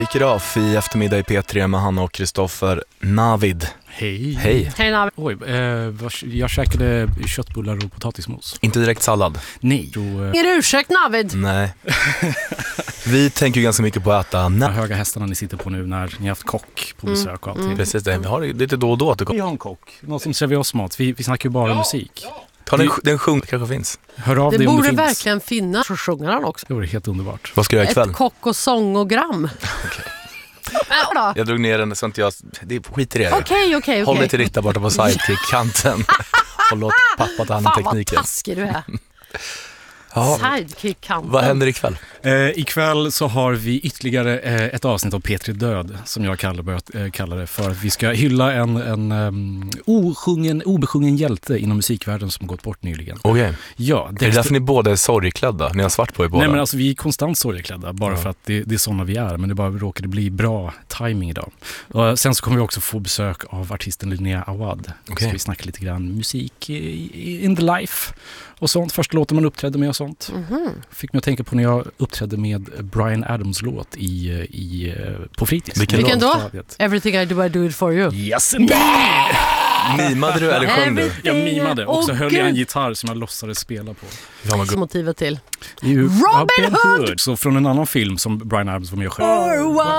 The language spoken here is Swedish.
Graf i eftermiddag i P3 med Hanna och Kristoffer. Navid. Hej. Hej. Hej Navid. Oj, jag käkade köttbullar och potatismos. Inte direkt sallad. Nej. Är det ursäkt Navid? Nej. Vi tänker ju ganska mycket på att äta De höga hästarna ni sitter på nu när ni har haft kock på besök och allting. Precis det, vi har det lite då och då att det Vi kommer. har en kock, någon som serverar oss mat. Vi snackar ju bara musik. Den sjung kanske finns. Hör av Det dig om borde det finns. verkligen finnas. Så sjunger han också. Det vore helt underbart. Vad ska du göra ikväll? Ett kock- och sångogram. Okej. Jag drog ner den så inte jag... Det är skit i det. Okej. Håll dig till Ritta borta på sidekick-kanten. Och låt pappa ta hand om Fan vad tekniken. taskig du är. Ja. Sidekick-kanten. Vad händer ikväll? Ikväll så har vi ytterligare ett avsnitt av P3 Död som jag kallar det för att vi ska hylla en obesjungen hjälte inom musikvärlden som gått bort nyligen. Okej. Ja, Är det därför ni båda är sorgklädda? Ni har svart på er båda? Nej men alltså vi är konstant sorgklädda bara för att det är sådana vi är, men det bara råkade bli bra timing idag. Och sen så kommer vi också få besök av artisten Linnea Awad. Okej. Så vi snackar lite grann musik in the life och sånt. Första låten man uppträdde med och sånt. Fick mig att tänka på när jag uppträdde med Bryan Adams låt på fritids. Vilken då? Everything I do it for you. Yes indeed! Mimade du eller sjöng du? Jag mimade och så Åh, höll jag en Gud. gitarr som jag låtsades spela på. Fan vad gott. Motivet till Det är ju Robin Hood! Så från en annan film som Bryan Adams var med och sjöng.